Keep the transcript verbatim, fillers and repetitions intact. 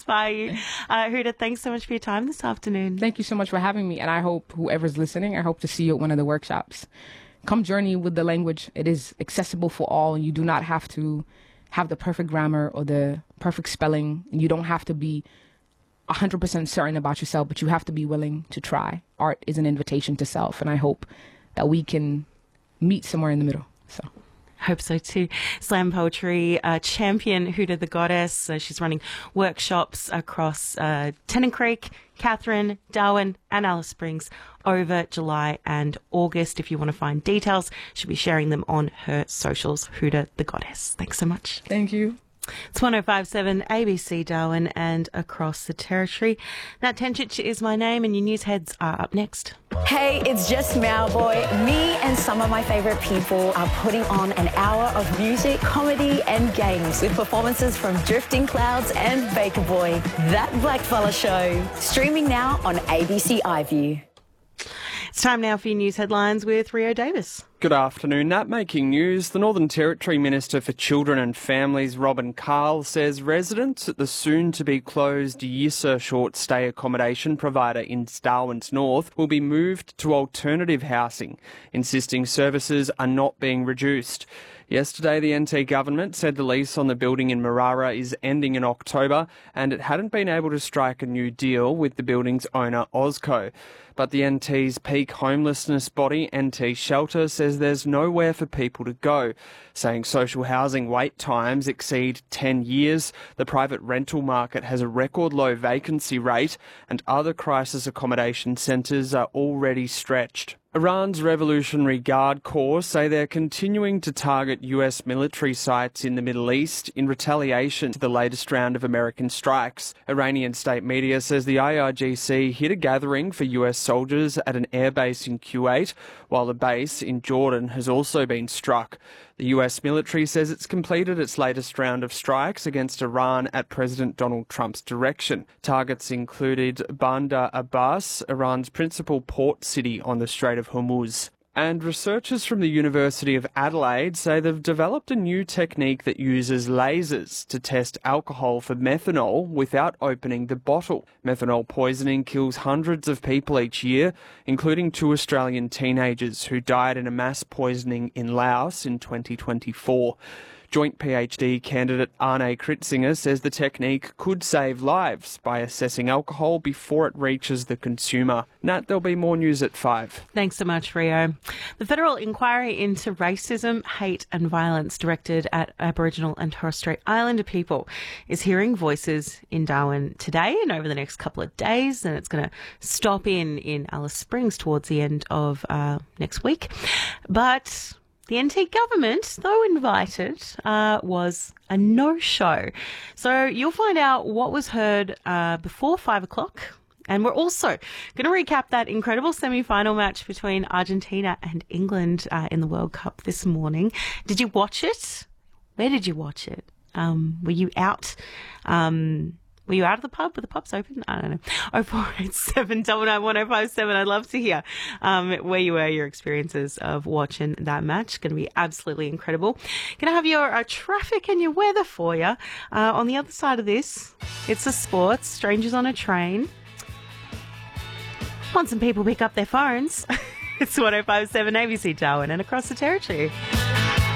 inspire you. Uh, Huda, thanks so much for your time this afternoon. Thank you so much for having me. And I hope whoever's listening, I hope to see you at one of the workshops. Come journey with the language. It is accessible for all. You do not have to have the perfect grammar or the perfect spelling. You don't have to be one hundred percent certain about yourself, but you have to be willing to try. Art is an invitation to self, and I hope that we can meet somewhere in the middle. So. Hope so too. Slam poetry uh, champion Huda the Goddess. Uh, she's running workshops across uh, Tennant Creek, Katherine, Darwin and Alice Springs over July and August. If you want to find details, she'll be sharing them on her socials. Huda the Goddess. Thanks so much. Thank you. It's one oh five point seven A B C Darwin and across the territory. Nat Tenchich is my name and your news heads are up next. Hey, it's just Malboy. Me and some of my favourite people are putting on an hour of music, comedy and games with performances from Drifting Clouds and Baker Boy. That Blackfella Show. Streaming now on A B C iView. It's time now for your news headlines with Rio Davis. Good afternoon. That making news, the Northern Territory Minister for Children and Families, Robin Carl, says residents at the soon-to-be-closed Yissa short-stay accommodation provider in Darwin's North will be moved to alternative housing, insisting services are not being reduced. Yesterday, the N T government said the lease on the building in Marara is ending in October and it hadn't been able to strike a new deal with the building's owner, Osco. But the N T's peak homelessness body, N T Shelter, says there's nowhere for people to go, saying social housing wait times exceed ten years, the private rental market has a record low vacancy rate, and other crisis accommodation centres are already stretched. Iran's Revolutionary Guard Corps say they're continuing to target U S military sites in the Middle East in retaliation to the latest round of American strikes. Iranian state media says the I R G C hit a gathering for U S soldiers at an airbase in Kuwait, while the base in Jordan has also been struck. The U S military says it's completed its latest round of strikes against Iran at President Donald Trump's direction. Targets included Bandar Abbas, Iran's principal port city on the Strait of Hormuz. And researchers from the University of Adelaide say they've developed a new technique that uses lasers to test alcohol for methanol without opening the bottle. Methanol poisoning kills hundreds of people each year, including two Australian teenagers who died in a mass poisoning in Laos in twenty twenty-four. Joint PhD candidate Arne Kritzinger says the technique could save lives by assessing alcohol before it reaches the consumer. Nat, there'll be more news at five. Thanks so much, Rio. The federal inquiry into racism, hate and violence directed at Aboriginal and Torres Strait Islander people is hearing voices in Darwin today and over the next couple of days, and it's going to stop in in Alice Springs towards the end of uh, next week. But the N T government, though invited, uh, was a no-show. So you'll find out what was heard uh, before five o'clock. And we're also going to recap that incredible semi-final match between Argentina and England uh, in the World Cup this morning. Did you watch it? Where did you watch it? Um, were you out? Um, were you out of the pub? Were the pubs open? I don't know. oh four eight seven, nine nine one oh five seven. I'd love to hear um, where you were, your experiences of watching that match. Going to be absolutely incredible. Going to have your uh, traffic and your weather for you. Uh, on the other side of this, it's the sports. Strangers on a train. Want some people pick up their phones? It's one oh five point seven A B C Darwin and across the territory.